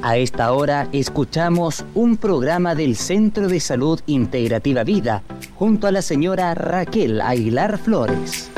A esta hora escuchamos un programa del Centro de Salud Integrativa Vida junto a la señora Raquel Aguilar Flores.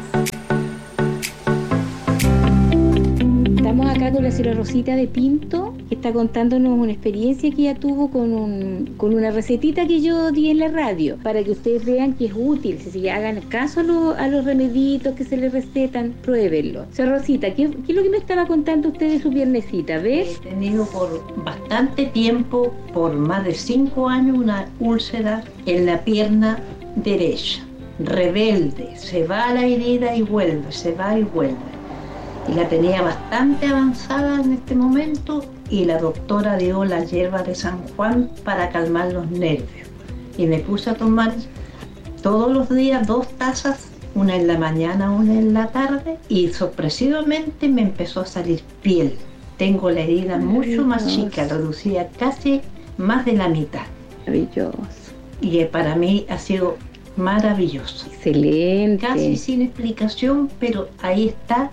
Estamos acá con la señora Rosita de Pinto, que está contándonos una experiencia que ella tuvo con una recetita que yo di en la radio, para que ustedes vean que es útil, si hagan caso a los remeditos que se les recetan, pruébenlo. Señora Rosita, ¿qué es lo que me estaba contando usted de su piernecita? ¿Ves? He tenido por bastante tiempo, por más de 5 años, una úlcera en la pierna derecha, rebelde, se va a la herida y vuelve, se va y vuelve. Y la tenía bastante avanzada en este momento y la doctora dio la hierba de San Juan para calmar los nervios. Y me puse a tomar todos los días 2 tazas, una en la mañana, una en la tarde, y sorpresivamente me empezó a salir piel. Tengo la herida mucho más chica, reducida casi más de la mitad. Maravilloso. Y para mí ha sido maravilloso. Excelente. Casi sin explicación, pero ahí está.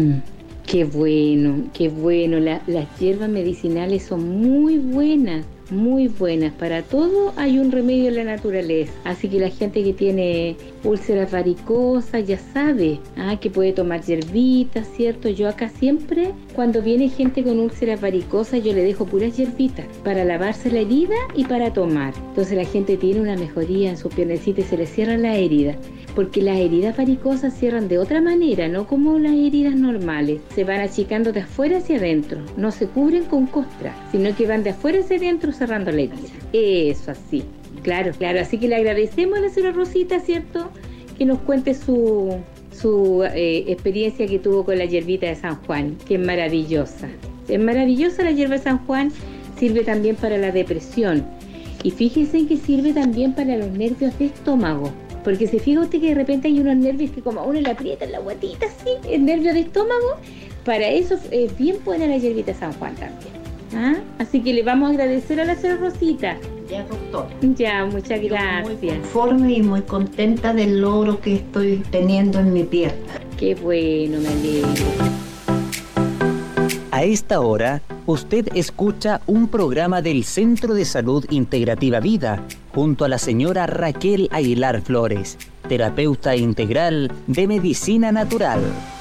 Qué bueno, qué bueno. Las hierbas medicinales son muy buenas. Muy buenas. Para todo hay un remedio en la naturaleza. Así que la gente que tiene úlceras varicosas ya sabe que puede tomar hierbitas, ¿cierto? Yo acá siempre, cuando viene gente con úlceras varicosas, yo le dejo puras hierbitas para lavarse la herida y para tomar. Entonces la gente tiene una mejoría en su piernecita y se le cierran las heridas. Porque las heridas varicosas cierran de otra manera, no como las heridas normales. Se van achicando de afuera hacia adentro. No se cubren con costra, sino que van de afuera hacia adentro cerrando la herida. Eso, así. Claro, claro. Así que le agradecemos a la señora Rosita, ¿cierto?, que nos cuente su experiencia que tuvo con la hierbita de San Juan, que es maravillosa. Es maravillosa la hierba de San Juan, sirve también para la depresión. Y fíjense que sirve también para los nervios de estómago. Porque se fija usted que de repente hay unos nervios que como a uno le aprietan la guatita, así, el nervio de estómago. Para eso es bien buena la hierbita de San Juan también. Así que le vamos a agradecer a la señora Rosita. Ya, doctor. Ya, muchas gracias. Muy conforme y muy contenta del logro que estoy teniendo en mi pierna. Qué bueno, me alegro. A esta hora, usted escucha un programa del Centro de Salud Integrativa Vida junto a la señora Raquel Aguilar Flores, terapeuta integral de medicina natural.